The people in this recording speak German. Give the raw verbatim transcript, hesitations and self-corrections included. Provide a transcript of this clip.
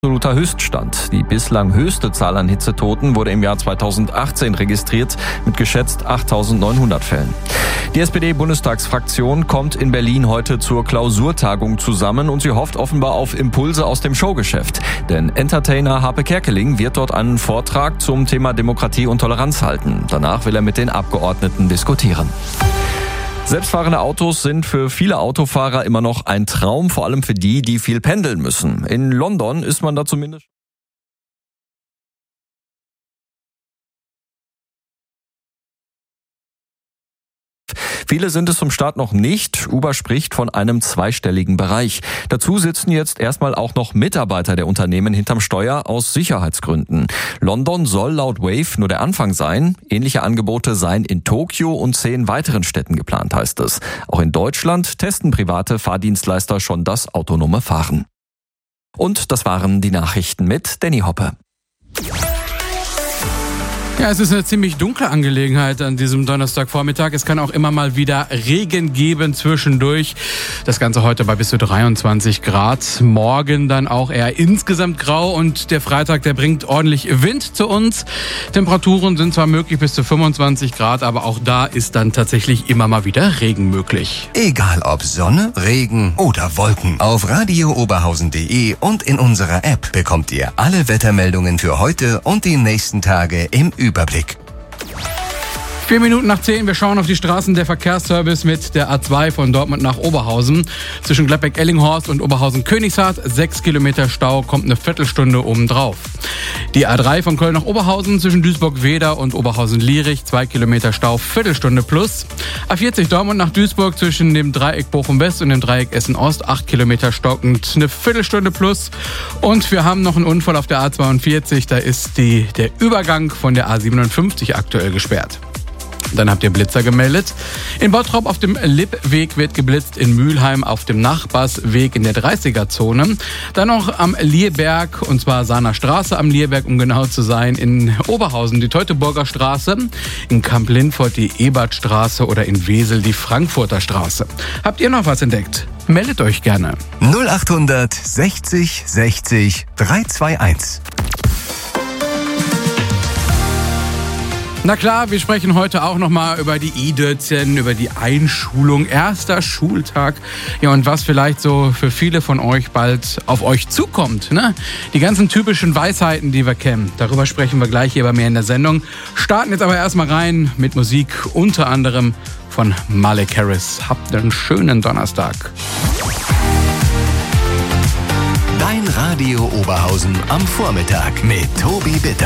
Absoluter Höchststand. Die bislang höchste Zahl an Hitzetoten wurde im Jahr zweitausendachtzehn registriert mit geschätzt achttausendneunhundert Fällen. Die S P D-Bundestagsfraktion kommt in Berlin heute zur Klausurtagung zusammen und sie hofft offenbar auf Impulse aus dem Showgeschäft. Denn Entertainer Harpe Kerkeling wird dort einen Vortrag zum Thema Demokratie und Toleranz halten. Danach will er mit den Abgeordneten diskutieren. Selbstfahrende Autos sind für viele Autofahrer immer noch ein Traum, vor allem für die, die viel pendeln müssen. In London ist man da zumindest Viele sind es zum Start noch nicht. Uber spricht von einem zweistelligen Bereich. Dazu sitzen jetzt erstmal auch noch Mitarbeiter der Unternehmen hinterm Steuer aus Sicherheitsgründen. London soll laut Wave nur der Anfang sein. Ähnliche Angebote seien in Tokio und zehn weiteren Städten geplant, heißt es. Auch in Deutschland testen private Fahrdienstleister schon das autonome Fahren. Und das waren die Nachrichten mit Danny Hoppe. Ja, es ist eine ziemlich dunkle Angelegenheit an diesem Donnerstagvormittag. Es kann auch immer mal wieder Regen geben zwischendurch. Das Ganze heute bei bis zu dreiundzwanzig Grad. Morgen dann auch eher insgesamt grau und der Freitag, der bringt ordentlich Wind zu uns. Temperaturen sind zwar möglich bis zu fünfundzwanzig Grad, aber auch da ist dann tatsächlich immer mal wieder Regen möglich. Egal ob Sonne, Regen oder Wolken. Auf radio oberhausen punkt de und in unserer App bekommt ihr alle Wettermeldungen für heute und die nächsten Tage im Überblick. Überblick. Vier Minuten nach zehn, wir schauen auf die Straßen. Der Verkehrsservice mit der A zwei von Dortmund nach Oberhausen. Zwischen Gladbeck-Ellinghorst und Oberhausen-Königshardt, sechs Kilometer Stau, kommt eine Viertelstunde obendrauf. Die A drei von Köln nach Oberhausen zwischen Duisburg-Weder und Oberhausen-Lierich, zwei Kilometer Stau, Viertelstunde plus. A vierzig Dortmund nach Duisburg zwischen dem Dreieck Bochum-West und dem Dreieck Essen-Ost, acht Kilometer stockend, eine Viertelstunde plus. Und wir haben noch einen Unfall auf der A zweiundvierzig, da ist die, der Übergang von der A siebenundfünfzig aktuell gesperrt. Dann habt ihr Blitzer gemeldet. In Bottrop auf dem Lippweg wird geblitzt, in Mülheim auf dem Nachbarsweg in der dreißiger-Zone. Dann noch am Lierberg, und zwar Sahner Straße am Lierberg, um genau zu sein. In Oberhausen die Teutoburger Straße, in Kamp-Lindfort die Ebertstraße oder in Wesel die Frankfurter Straße. Habt ihr noch was entdeckt? Meldet euch gerne. null achthundert sechzig sechzig dreihunderteinundzwanzig. Na klar, wir sprechen heute auch nochmal über die I-Dötzchen, über die Einschulung, erster Schultag. Ja, und was vielleicht so für viele von euch bald auf euch zukommt, ne? Die ganzen typischen Weisheiten, die wir kennen. Darüber sprechen wir gleich hier bei mir in der Sendung. Starten jetzt aber erstmal rein mit Musik, unter anderem von Malik Harris. Habt einen schönen Donnerstag. Dein Radio Oberhausen am Vormittag mit Tobi Bitter.